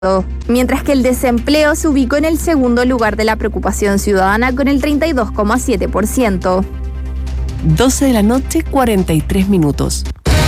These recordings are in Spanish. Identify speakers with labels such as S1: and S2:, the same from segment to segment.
S1: mientras que el desempleo se ubicó en el segundo lugar de la preocupación ciudadana con el 32,7%.
S2: 12 de la noche, 43 minutos.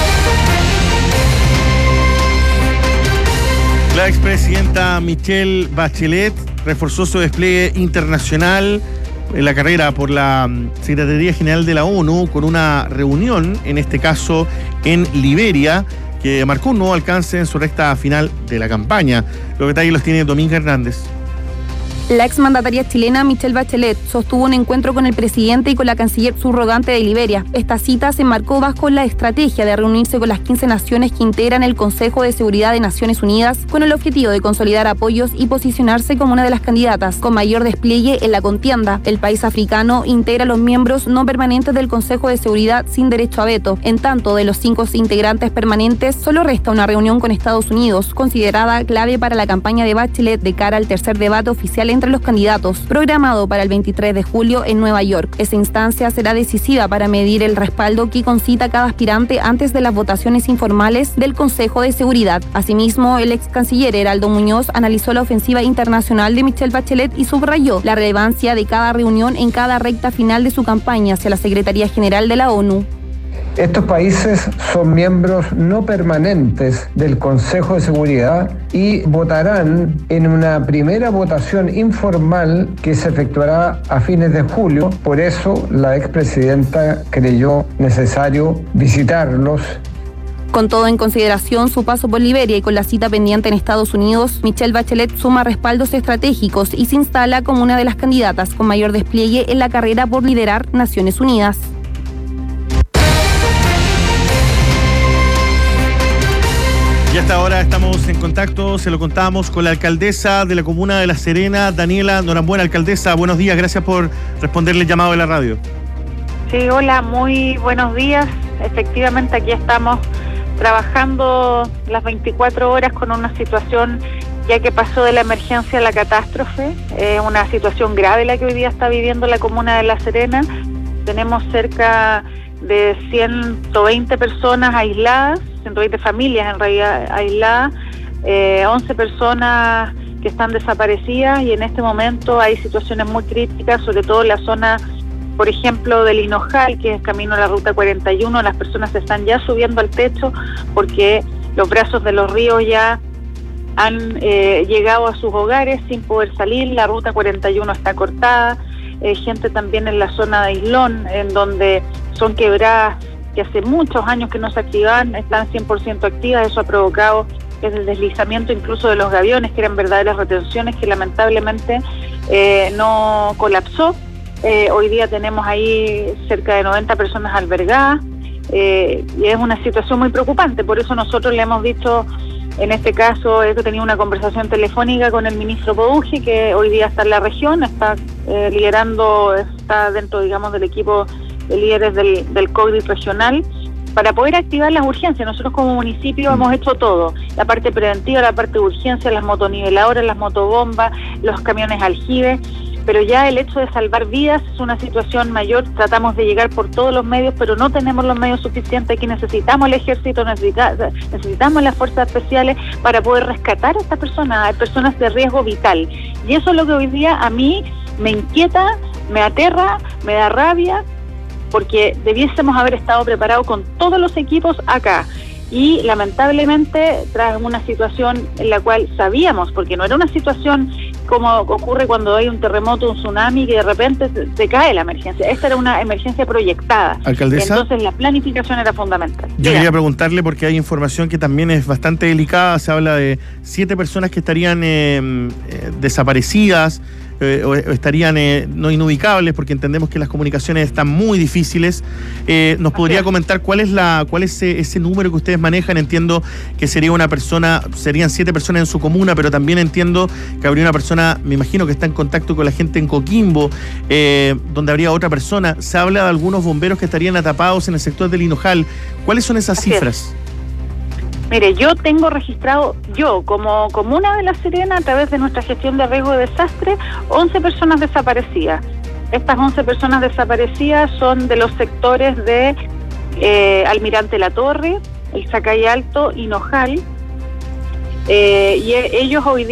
S3: La expresidenta Michelle Bachelet reforzó su despliegue internacional en la carrera por la Secretaría General de la ONU con una reunión, en este caso en Liberia, que marcó un nuevo alcance en su recta final de la campaña. Los detalles los tiene Dominga Hernández.
S4: La exmandataria chilena Michelle Bachelet sostuvo un encuentro con el presidente y con la canciller subrogante de Liberia. Esta cita se marcó bajo la estrategia de reunirse con las 15 naciones que integran el Consejo de Seguridad de Naciones Unidas con el objetivo de consolidar apoyos y posicionarse como una de las candidatas con mayor despliegue en la contienda. El país africano integra a los miembros no permanentes del Consejo de Seguridad sin derecho a veto. En tanto, de los 5 integrantes permanentes, solo resta una reunión con Estados Unidos, considerada clave para la campaña de Bachelet de cara al tercer debate oficial entre los candidatos, programado para el 23 de julio en Nueva York. Esa instancia será decisiva para medir el respaldo que concita cada aspirante antes de las votaciones informales del Consejo de Seguridad. Asimismo, el ex canciller Heraldo Muñoz analizó la ofensiva internacional de Michelle Bachelet y subrayó la relevancia de cada reunión en cada recta final de su campaña hacia la Secretaría General de la ONU.
S5: Estos países son miembros no permanentes del Consejo de Seguridad y votarán en una primera votación informal que se efectuará a fines de julio. Por eso la expresidenta creyó necesario visitarlos.
S4: Con todo en consideración su paso por Liberia y con la cita pendiente en Estados Unidos, Michelle Bachelet suma respaldos estratégicos y se instala como una de las candidatas con mayor despliegue en la carrera por liderar Naciones Unidas.
S3: Y hasta ahora estamos en contacto, se lo contamos, con la alcaldesa de la comuna de La Serena, Daniela Norambuena. Alcaldesa, buenos días, gracias por responderle el llamado de la radio.
S6: Sí, hola, muy buenos días. Efectivamente, aquí estamos trabajando las 24 horas con una situación ya que pasó de la emergencia a la catástrofe. Una situación grave la que hoy día está viviendo la comuna de La Serena. Tenemos cerca de 120 personas aisladas, 120 familias en realidad aisladas, 11 personas que están desaparecidas, y en este momento hay situaciones muy críticas, sobre todo en la zona, por ejemplo, del Hinojal, que es camino a la ruta 41. Las personas están ya subiendo al techo porque los brazos de los ríos ya han llegado a sus hogares sin poder salir. La ruta 41 está cortada. Gente también en la zona de Islón, en donde son quebradas que hace muchos años que no se activan, están 100% activas. Eso ha provocado el deslizamiento incluso de los gaviones, que eran verdaderas retenciones que lamentablemente no colapsó. Hoy día tenemos ahí cerca de 90 personas albergadas, y es una situación muy preocupante. Por eso nosotros le hemos dicho, en este caso, he tenido una conversación telefónica con el ministro Poduje, que hoy día está en la región, está liderando, está dentro, digamos, del equipo de líderes del COVID regional, para poder activar las urgencias. Nosotros como municipio hemos hecho todo, la parte preventiva, la parte de urgencia, las motoniveladoras, las motobombas, los camiones aljibe, pero ya el hecho de salvar vidas es una situación mayor. Tratamos de llegar por todos los medios, pero no tenemos los medios suficientes. Aquí necesitamos el ejército, necesitamos las fuerzas especiales para poder rescatar a estas personas. Hay personas de riesgo vital, y eso es lo que hoy día a mí me inquieta, me aterra, me da rabia, porque debiésemos haber estado preparados con todos los equipos acá. Y lamentablemente, tras una situación en la cual sabíamos, porque no era una situación como ocurre cuando hay un terremoto, un tsunami, que de repente se cae la emergencia. Esta era una emergencia proyectada.
S3: Alcaldesa,
S6: entonces la planificación era fundamental.
S3: Yo quería preguntarle, porque hay información que también es bastante delicada. Se habla de 7 personas que estarían desaparecidas, o estarían no inubicables, porque entendemos que las comunicaciones están muy difíciles. ¿Nos podría comentar cuál es ese número que ustedes manejan? Entiendo que serían 7 personas en su comuna, pero también entiendo que habría una persona, me imagino que está en contacto con la gente en Coquimbo, donde habría otra persona. Se habla de algunos bomberos que estarían atrapados en el sector del Hinojal. ¿Cuáles son esas cifras?
S6: Mire, yo tengo registrado, yo como comuna de La Serena, a través de nuestra gestión de riesgo de desastre, 11 personas desaparecidas. Estas 11 personas desaparecidas son de los sectores de Almirante La Torre, el Zacay Alto, Hinojal, y ellos hoy